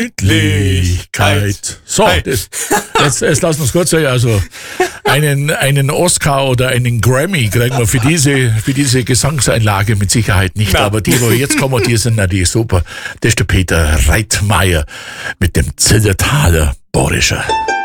Freundlichkeit. So, jetzt lassen wir es kurz sagen. Also einen Oscar oder einen Grammy kriegen wir für diese Gesangseinlage mit Sicherheit nicht. Na. Aber die, wo jetzt kommen, die sind natürlich super. Das ist der Peter Reitmeier mit dem Zillertaler Borischer.